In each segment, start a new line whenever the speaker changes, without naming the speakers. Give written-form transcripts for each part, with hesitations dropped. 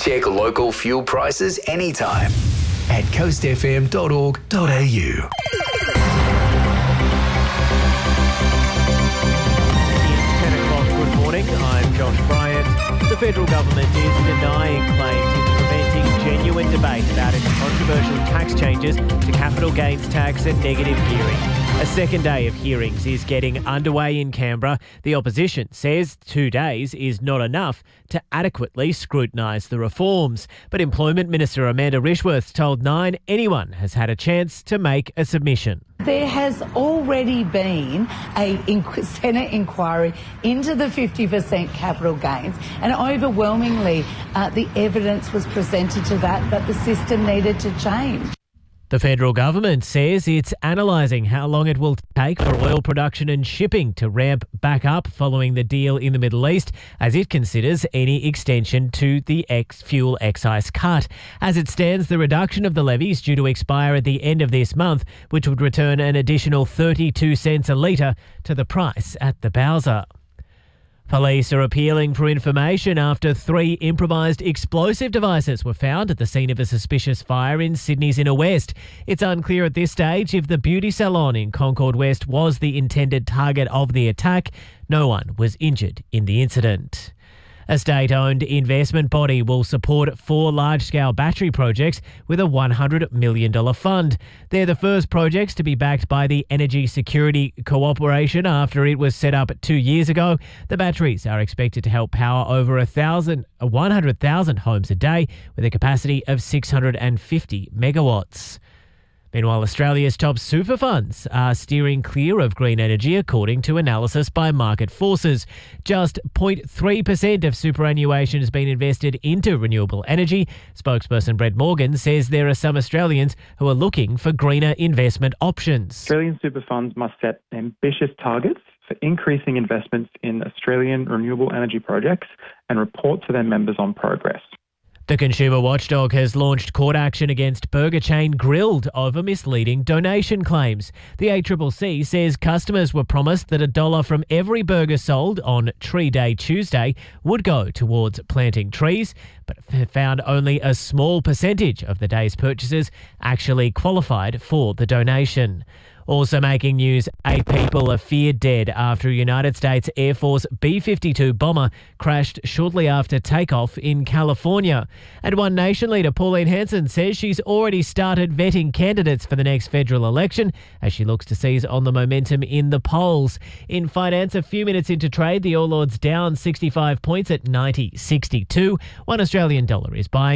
Check local fuel prices anytime at coastfm.org.au.
Good morning, I'm Josh Bryant. The federal government is denying claims into preventing genuine debate about its controversial tax changes to capital gains tax and negative gearing. A second day of hearings is getting underway in Canberra. The opposition says 2 days is not enough to adequately scrutinise the reforms. But Employment Minister Amanda Rishworth told Nine anyone has had a chance to make a submission.
There has already been a Senate inquiry into the 50% capital gains, and overwhelmingly the evidence was presented to that the system needed to change.
The federal government says it's analysing how long it will take for oil production and shipping to ramp back up following the deal in the Middle East, as it considers any extension to the fuel excise cut. As it stands, the reduction of the levy is due to expire at the end of this month, which would return an additional 32 cents a litre to the price at the bowser. Police are appealing for information after 3 improvised explosive devices were found at the scene of a suspicious fire in Sydney's Inner West. It's unclear at this stage if the beauty salon in Concord West was the intended target of the attack. No one was injured in the incident. A state-owned investment body will support 4 large-scale battery projects with a $100 million fund. They're the first projects to be backed by the Energy Security Cooperation after it was set up 2 years ago. The batteries are expected to help power over 100,000 homes a day with a capacity of 650 megawatts. Meanwhile, Australia's top super funds are steering clear of green energy according to analysis by Market Forces. Just 0.3% of superannuation has been invested into renewable energy. Spokesperson Brett Morgan says there are some Australians who are looking for greener investment options.
Australian super funds must set ambitious targets for increasing investments in Australian renewable energy projects and report to their members on progress.
The consumer watchdog has launched court action against burger chain Grilled over misleading donation claims. The ACCC says customers were promised that $1 from every burger sold on Tree Day Tuesday would go towards planting trees, but found only a small percentage of the day's purchases actually qualified for the donation. Also making news, 8 people are feared dead after a United States Air Force B-52 bomber crashed shortly after takeoff in California. And One Nation leader Pauline Hanson says she's already started vetting candidates for the next federal election as she looks to seize on the momentum in the polls. In finance, a few minutes into trade, the All Ords down 65 points at 90.62. $1 Australian dollar is buying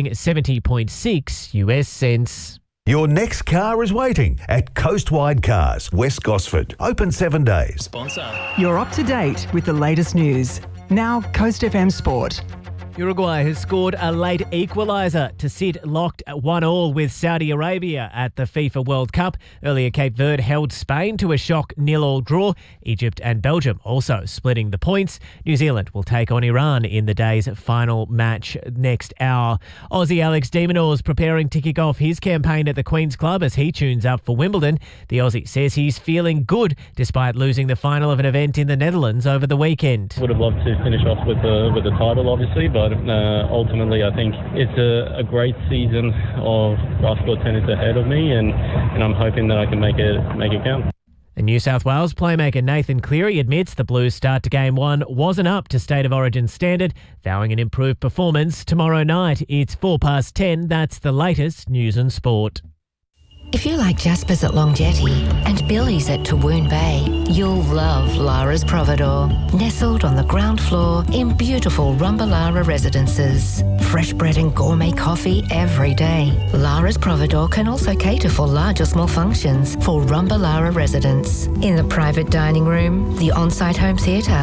70.6 US cents.
Your next car is waiting at Coastwide Cars, West Gosford. Open 7 days.
Sponsor.
You're up to date with the latest news. Now, Coast FM Sport.
Uruguay has scored a late equaliser to sit locked at 1-1 with Saudi Arabia at the FIFA World Cup. Earlier, Cape Verde held Spain to a shock 0-0 draw. Egypt and Belgium also splitting the points. New Zealand will take on Iran in the day's final match next hour. Aussie Alex de Minaur's preparing to kick off his campaign at the Queen's Club as he tunes up for Wimbledon. The Aussie says he's feeling good despite losing the final of an event in the Netherlands over the weekend.
Would have loved to finish off with the title, obviously, but ultimately I think it's a great season of basketball tennis ahead of me, and I'm hoping that I can make it count.
And New South Wales playmaker Nathan Cleary admits the Blues' start to Game 1 wasn't up to State of Origin standard, vowing an improved performance tomorrow night. It's 10:04. That's the latest news and sport.
If you like Jasper's at Long Jetty and Billy's at Tawoon Bay, you'll love Lara's Providore. Nestled on the ground floor in beautiful Rumbalara residences. Fresh bread and gourmet coffee every day. Lara's Providore can also cater for large or small functions for Rumbalara residents. In the private dining room, the on-site home theatre,